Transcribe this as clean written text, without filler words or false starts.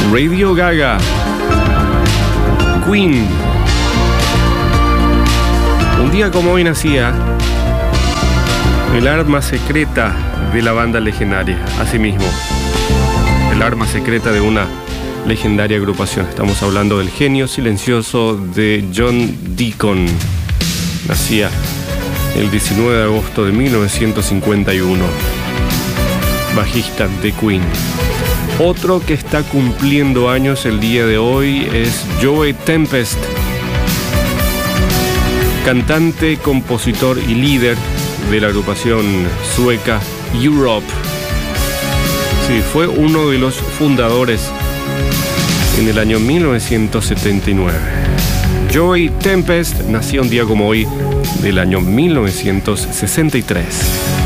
Radio Gaga, Queen. Un día como hoy nacía el arma secreta de la banda legendaria, asimismo, el arma secreta de una legendaria agrupación. Estamos hablando del genio silencioso de John Deacon. Nacía el 19 de agosto de 1951, bajista de Queen. Otro que está cumpliendo años el día de hoy es Joey Tempest, cantante, compositor y líder de la agrupación sueca Europe. Sí, fue uno de los fundadores en el año 1979. Joey Tempest nació un día como hoy del año 1963.